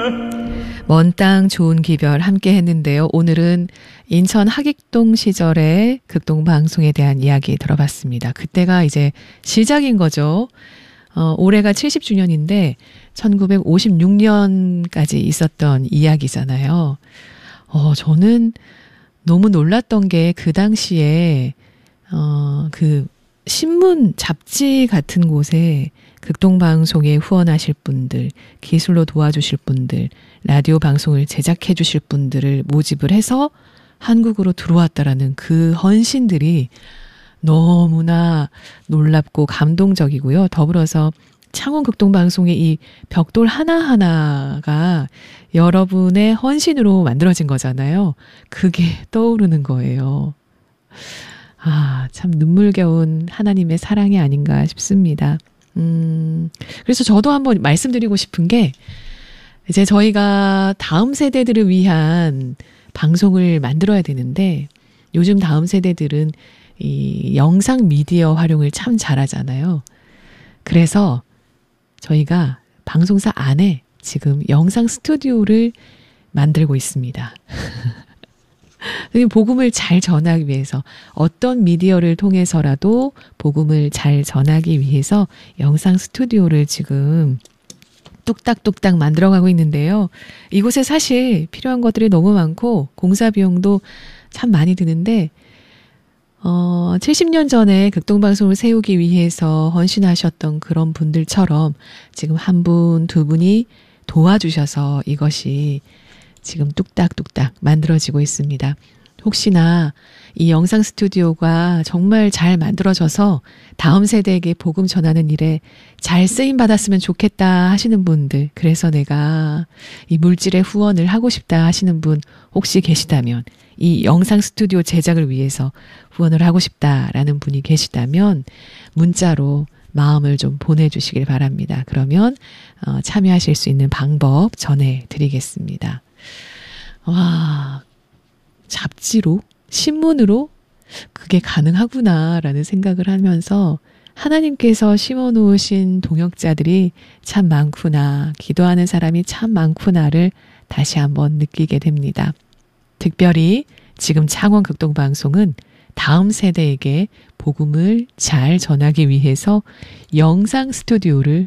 먼 땅 좋은 기별 함께 했는데요. 오늘은 인천 하객동 시절의 극동방송에 대한 이야기 들어봤습니다. 그때가 이제 시작인 거죠. 올해가 70주년인데 1956년까지 있었던 이야기잖아요. 저는 너무 놀랐던 게 그 당시에 그 신문, 잡지 같은 곳에 극동방송에 후원하실 분들, 기술로 도와주실 분들, 라디오 방송을 제작해 주실 분들을 모집을 해서 한국으로 들어왔다라는 그 헌신들이 너무나 놀랍고 감동적이고요. 더불어서 창원 극동방송의 이 벽돌 하나하나가 여러분의 헌신으로 만들어진 거잖아요. 그게 떠오르는 거예요. 참 눈물겨운 하나님의 사랑이 아닌가 싶습니다. 그래서 저도 한번 말씀드리고 싶은 게 이제 저희가 다음 세대들을 위한 방송을 만들어야 되는데 요즘 다음 세대들은 이 영상 미디어 활용을 참 잘하잖아요. 그래서 저희가 방송사 안에 지금 영상 스튜디오를 만들고 있습니다. 복음을 잘 전하기 위해서 어떤 미디어를 통해서라도 복음을 잘 전하기 위해서 영상 스튜디오를 지금 뚝딱뚝딱 만들어가고 있는데요. 이곳에 사실 필요한 것들이 너무 많고 공사 비용도 참 많이 드는데 70년 전에 극동방송을 세우기 위해서 헌신하셨던 그런 분들처럼 지금 한 분, 두 분이 도와주셔서 이것이 지금 뚝딱뚝딱 만들어지고 있습니다. 혹시나 이 영상 스튜디오가 정말 잘 만들어져서 다음 세대에게 복음 전하는 일에 잘 쓰임 받았으면 좋겠다 하시는 분들, 그래서 내가 이 물질의 후원을 하고 싶다 하시는 분 혹시 계시다면, 이 영상 스튜디오 제작을 위해서 후원을 하고 싶다라는 분이 계시다면 문자로 마음을 좀 보내주시길 바랍니다. 그러면 참여하실 수 있는 방법 전해드리겠습니다. 와, 잡지로, 신문으로 그게 가능하구나라는 생각을 하면서 하나님께서 심어놓으신 동역자들이 참 많구나, 기도하는 사람이 참 많구나를 다시 한번 느끼게 됩니다. 특별히 지금 창원 극동방송은 다음 세대에게 복음을 잘 전하기 위해서 영상 스튜디오를